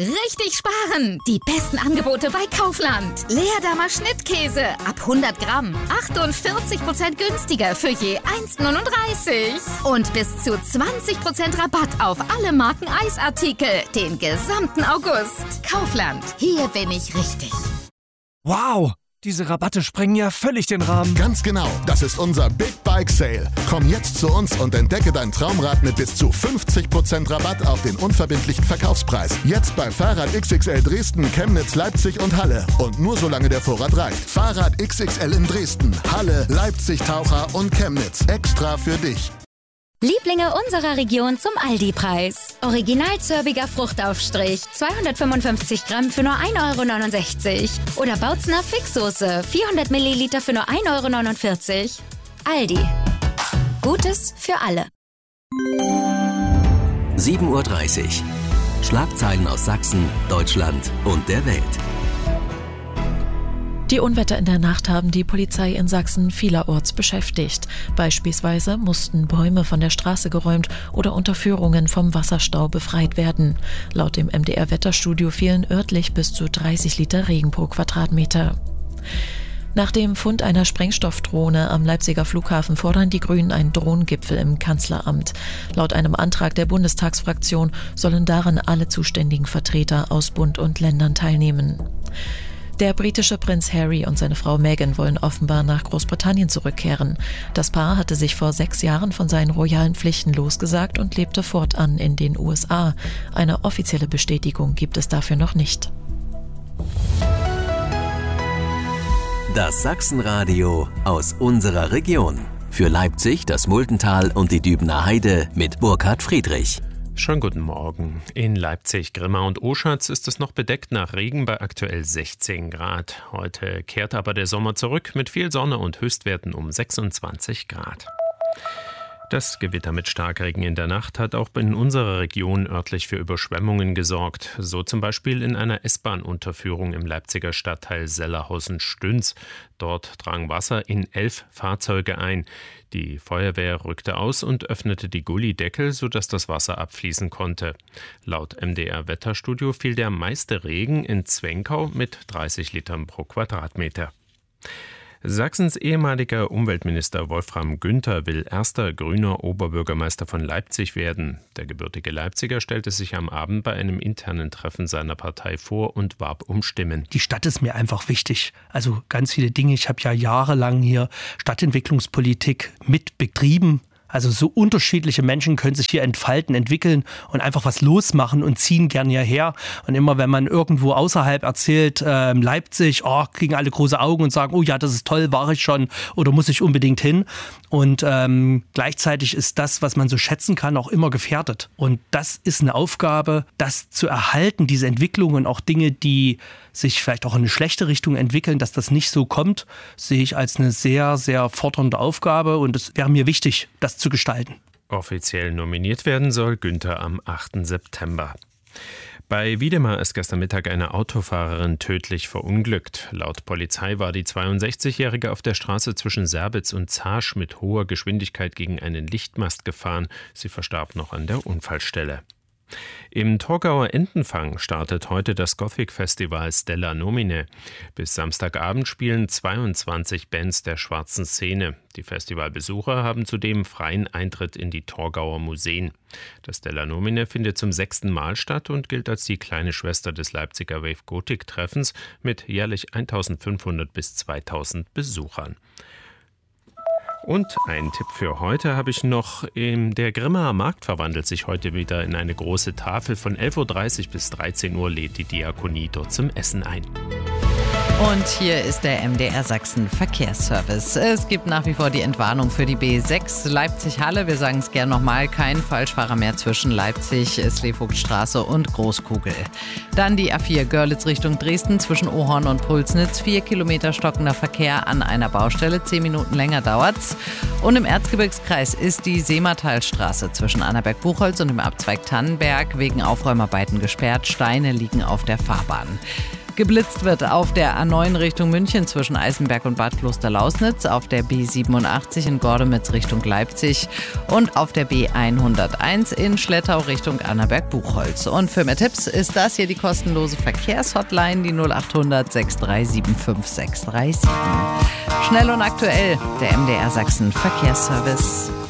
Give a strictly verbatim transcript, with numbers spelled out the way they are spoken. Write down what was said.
Richtig sparen! Die besten Angebote bei Kaufland. Leerdammer Schnittkäse ab hundert Gramm. achtundvierzig Prozent günstiger für je eins Komma neununddreißig. Und bis zu zwanzig Prozent Rabatt auf alle Marken Eisartikel. Den gesamten August. Kaufland. Hier bin ich richtig. Wow! Diese Rabatte sprengen ja völlig den Rahmen. Ganz genau, das ist unser Big Bike Sale. Komm jetzt zu uns und entdecke dein Traumrad mit bis zu fünfzig Prozent Rabatt auf den unverbindlichen Verkaufspreis. Jetzt bei Fahrrad X X L Dresden, Chemnitz, Leipzig und Halle. Und nur solange der Vorrat reicht. Fahrrad X X L in Dresden, Halle, Leipzig, Taucher und Chemnitz. Extra für dich. Lieblinge unserer Region zum Aldi-Preis. Original zörbiger Fruchtaufstrich, zweihundertfünfundfünfzig Gramm für nur ein Euro neunundsechzig. Oder Bautzner Fixsoße, vierhundert Milliliter für nur ein Euro neunundvierzig. Aldi. Gutes für alle. sieben Uhr dreißig. Schlagzeilen aus Sachsen, Deutschland und der Welt. Die Unwetter in der Nacht haben die Polizei in Sachsen vielerorts beschäftigt. Beispielsweise mussten Bäume von der Straße geräumt oder Unterführungen vom Wasserstau befreit werden. Laut dem M D R-Wetterstudio fielen örtlich bis zu dreißig Liter Regen pro Quadratmeter. Nach dem Fund einer Sprengstoffdrohne am Leipziger Flughafen fordern die Grünen einen Drohnengipfel im Kanzleramt. Laut einem Antrag der Bundestagsfraktion sollen daran alle zuständigen Vertreter aus Bund und Ländern teilnehmen. Der britische Prinz Harry und seine Frau Meghan wollen offenbar nach Großbritannien zurückkehren. Das Paar hatte sich vor sechs Jahren von seinen royalen Pflichten losgesagt und lebte fortan in den U S A. Eine offizielle Bestätigung gibt es dafür noch nicht. Das Sachsenradio aus unserer Region. Für Leipzig, das Multental und die Dübener Heide mit Burkhard Friedrich. Schönen guten Morgen. In Leipzig, Grimma und Oschatz ist es noch bedeckt nach Regen bei aktuell sechzehn Grad. Heute kehrt aber der Sommer zurück mit viel Sonne und Höchstwerten um sechsundzwanzig Grad. Das Gewitter mit Starkregen in der Nacht hat auch in unserer Region örtlich für Überschwemmungen gesorgt. So zum Beispiel in einer S-Bahn-Unterführung im Leipziger Stadtteil Sellerhausen-Stünz. Dort drang Wasser in elf Fahrzeuge ein. Die Feuerwehr rückte aus und öffnete die Gullideckel, sodass das Wasser abfließen konnte. Laut M D R-Wetterstudio fiel der meiste Regen in Zwenkau mit dreißig Litern pro Quadratmeter. Sachsens ehemaliger Umweltminister Wolfram Günther will erster grüner Oberbürgermeister von Leipzig werden. Der gebürtige Leipziger stellte sich am Abend bei einem internen Treffen seiner Partei vor und warb um Stimmen. Die Stadt ist mir einfach wichtig. Also ganz viele Dinge. Ich habe ja jahrelang hier Stadtentwicklungspolitik mit betrieben. Also so unterschiedliche Menschen können sich hier entfalten, entwickeln und einfach was losmachen und ziehen gern hierher. Und immer wenn man irgendwo außerhalb erzählt, äh, Leipzig, oh, kriegen alle große Augen und sagen, oh ja, das ist toll, war ich schon oder muss ich unbedingt hin. Und ähm, gleichzeitig ist das, was man so schätzen kann, auch immer gefährdet. Und das ist eine Aufgabe, das zu erhalten, diese Entwicklung und auch Dinge, die sich vielleicht auch in eine schlechte Richtung entwickeln, dass das nicht so kommt, sehe ich als eine sehr, sehr fordernde Aufgabe. Und es wäre mir wichtig, das zu gestalten. Offiziell nominiert werden soll Günther am achten September. Bei Wiedemar ist gestern Mittag eine Autofahrerin tödlich verunglückt. Laut Polizei war die zweiundsechzigjährige auf der Straße zwischen Serbitz und Zaasch mit hoher Geschwindigkeit gegen einen Lichtmast gefahren. Sie verstarb noch an der Unfallstelle. Im Torgauer Entenfang startet heute das Gothic-Festival Stella Nomine. Bis Samstagabend spielen zweiundzwanzig Bands der schwarzen Szene. Die Festivalbesucher haben zudem freien Eintritt in die Torgauer Museen. Das Stella Nomine findet zum sechsten Mal statt und gilt als die kleine Schwester des Leipziger Wave Gothic Treffens mit jährlich eintausendfünfhundert bis zweitausend Besuchern. Und ein Tipp für heute habe ich noch. Der Grimmaer Markt verwandelt sich heute wieder in eine große Tafel. Von elf Uhr dreißig bis dreizehn Uhr lädt die Diakonie dort zum Essen ein. Und hier ist der M D R Sachsen Verkehrsservice. Es gibt nach wie vor die Entwarnung für die B sechs Leipzig-Halle. Wir sagen es gern nochmal, kein Falschfahrer mehr zwischen Leipzig, Sleevogtstraße und Großkugel. Dann die A vier Görlitz Richtung Dresden zwischen Ohorn und Pulsnitz. Vier Kilometer stockender Verkehr an einer Baustelle. Zehn Minuten länger dauert's. Und im Erzgebirgskreis ist die Seematalstraße zwischen Annaberg-Buchholz und dem Abzweig Tannenberg wegen Aufräumarbeiten gesperrt. Steine liegen auf der Fahrbahn. Geblitzt wird auf der A neun Richtung München zwischen Eisenberg und Bad Klosterlausnitz, auf der B siebenundachtzig in Gordemitz Richtung Leipzig und auf der B hunderteins in Schlettau Richtung Annaberg-Buchholz. Und für mehr Tipps ist das hier die kostenlose Verkehrshotline, die null acht hundert sechs drei sieben fünf sechs drei sieben. Schnell und aktuell, der M D R Sachsen Verkehrsservice.